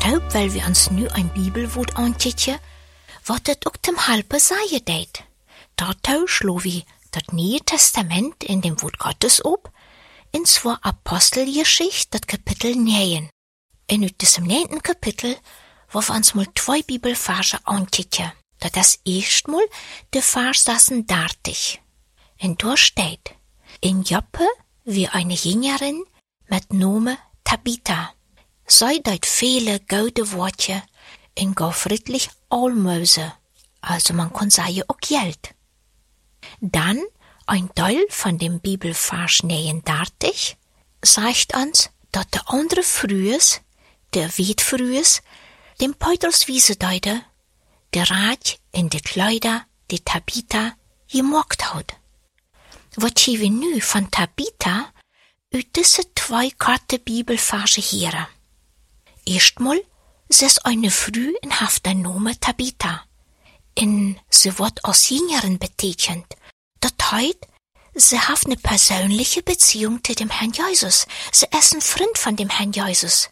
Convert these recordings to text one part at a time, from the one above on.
taub, weil wir uns nu ein Bibelwort antitje, wat het ook dem halbe sagen deed. Dazu schlo wie das Neue Testament in dem Wort Gottes op, in zwar Apostelgeschichte, das Kapitel 9. In diesem 9. Kapitel, wo wir uns mal 2 Bibelverse antitje. Das erst mal der Vers 36. Und da steht, in Joppe wie eine Jüngerin mit Name Tabitha. Zij deed viele gute Worte und gaf friedlich Almöse, also man kann sagen auch Geld. Dann ein Teil von dem Bibelvers 39 sagt uns, dass der andere Frühes, der Wiedfrühes, dem Petrus wiese deute, der Rat in die Kleider, die Tabitha gemacht hat. Wat hier wir nu von Tabitha uit diese 2 korte Bibelverse hier. Erstmal, sie ist eine Früh in hafter Name Tabitha. In sie wird als Jüngerin betekent. Das heißt, sie hat eine persönliche Beziehung zu dem Herrn Jesus. Sie ist ein Freund von dem Herrn Jesus.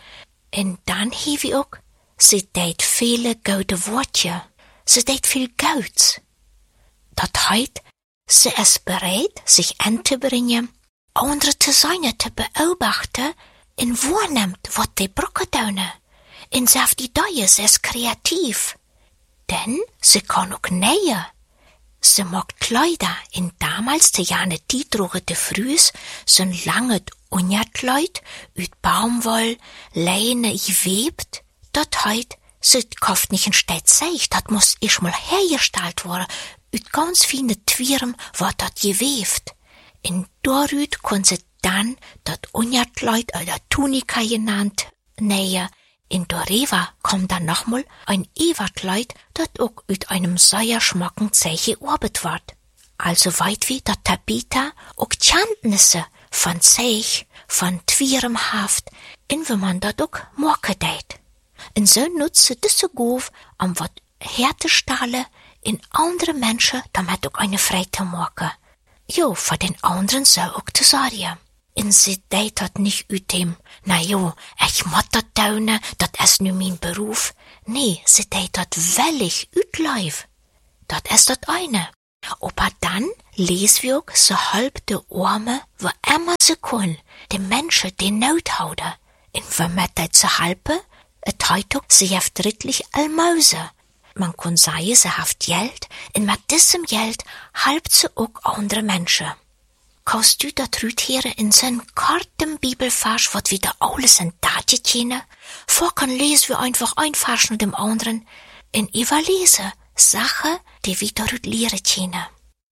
Und dann haben wir auch, sie deed viele gute Worte. Sie deed viel Geld. Das heißt, sie ist bereit, sich anzubringen, andere zu sein, zu beobachten, und wahrnimmt, was die Brücke tun. Und sie hat Ideen, sie ist kreativ. Denn sie kann auch nähen. Sie macht Kleider, und damals, die Jahre die trugen die Frühs, sind lange Unjertkleid, uit Baumwoll, Leine gewebt. Das heißt, sie kauft nicht in Stadt sich, das muss erstmal hergestellt werden, uit ganz feine Twirm wird das gewebt. Und darüber kann sie dann das Unjertkleid oder Tunika genannt nähen. In Doreva kommt dann nochmal ein Everkleid, das auch uit einem sehr schmacken Zeichen gearbeitet wird. Also weit wie dat Tabitha auch Kenntnisse von Zeich, von Twirmhaft, in wie man dat auch machen deed. Und so nutze diese Gabe, um wat herzustellen in andere Menschen, damit auch eine Freude machen. Jo, für den anderen so auch zu sagen. Und sie deed dat nicht uit dem, na jo, ich muss dat tun, dat ist nu mein Beruf. Nee, sie deed dat wellig uit Leif. Dat ist dat eine. Aber dann lesen wir auch so halb de Arme, wo immer sie können, den Menschen, die Not haben. Und wenn man das zu halbe, et heut auch, sie hat drittlich Almöse. Man kann sagen, sie hat Geld, und mit diesem Geld halbt sie auch andere Menschen. Kannst du dat rüttieren in so'n kortem Bibelvers, wat wieder alles in Tatje kennen? Vorkan lesen wir einfach ein Vers nach dem anderen, in überlesen Sachen, die wir darüber lernen können.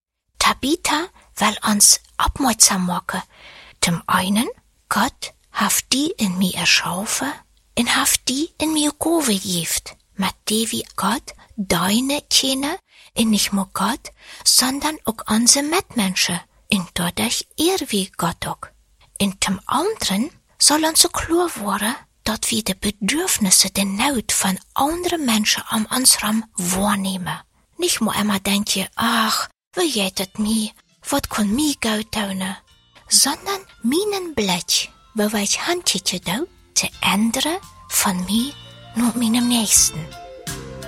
Tabitha will uns aufmerksam machen. Zum einen, Gott hat die in mir erschaffen und hat die in mir gegeben, mit die wie Gott deine kennen, und nicht nur Gott, sondern auch unsere Mitmenschen. Und dadurch wie Gott auch. Und zum anderen soll uns so klar werden, dass wir die Bedürfnisse, die Not von anderen Menschen um uns herum wahrnehmen. Nicht nur immer denken, ach, wie geht es mir, was kann mir gut tun, sondern meinen Blick, wo ich Handtücher da, zu ändern von mir und meinem Nächsten.